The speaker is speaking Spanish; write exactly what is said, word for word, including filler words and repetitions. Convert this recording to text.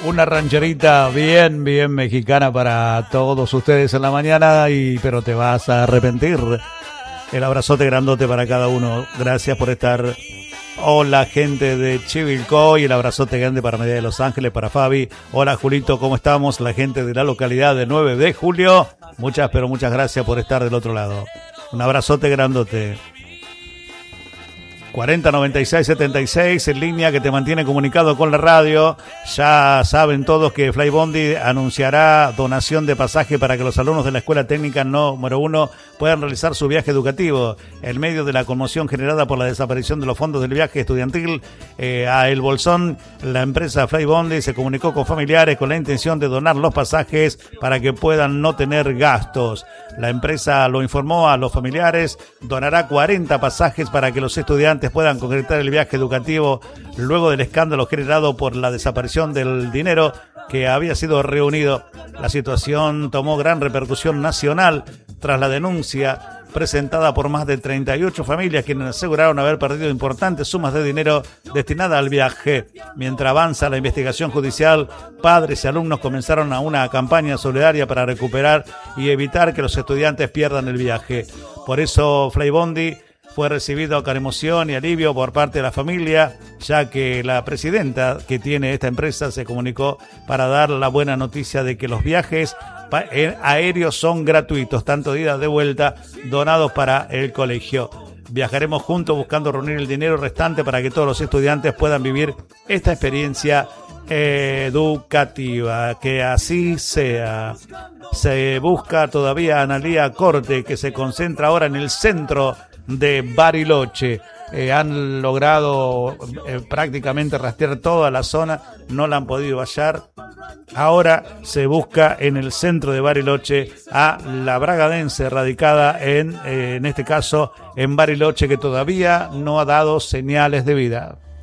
Una rancherita bien, bien mexicana para todos ustedes en la mañana, y pero te vas a arrepentir. El abrazote grandote para cada uno. Gracias por estar. Hola, gente de Chivilcoy. El abrazote grande para Medida de Los Ángeles, para Fabi. Hola, Julito, ¿cómo estamos? La gente de la localidad de nueve de julio. Muchas, pero muchas gracias por estar del otro lado. Un abrazote grandote. cuarenta noventa y seis setenta y seis en línea, que te mantiene comunicado con la radio. Ya saben todos que Flybondi anunciará donación de pasaje para que los alumnos de la Escuela Técnica número uno puedan realizar su viaje educativo. En medio de la conmoción generada por la desaparición de los fondos del viaje estudiantil eh, a El Bolsón, la empresa Flybondi se comunicó con familiares con la intención de donar los pasajes para que puedan no tener gastos. La empresa lo informó a los familiares, donará cuarenta pasajes para que los estudiantes puedan concretar el viaje educativo luego del escándalo generado por la desaparición del dinero que había sido reunido. La situación tomó gran repercusión nacional tras la denuncia presentada por más de treinta y ocho familias, quienes aseguraron haber perdido importantes sumas de dinero destinadas al viaje. Mientras avanza la investigación judicial, padres y alumnos comenzaron a una campaña solidaria para recuperar y evitar que los estudiantes pierdan el viaje. Por eso Flybondi fue recibido con emoción y alivio por parte de la familia, ya que la presidenta que tiene esta empresa se comunicó para dar la buena noticia de que los viajes aéreos son gratuitos, tanto de ida de vuelta, donados para el colegio. Viajaremos juntos buscando reunir el dinero restante para que todos los estudiantes puedan vivir esta experiencia educativa. Que así sea. Se busca todavía a Analía Corte, que se concentra ahora en el centro de Bariloche. Eh, han logrado eh, prácticamente rastrear toda la zona, no la han podido hallar. Ahora se busca en el centro de Bariloche a la bragadense radicada en, eh, en este caso, en Bariloche, que todavía no ha dado señales de vida.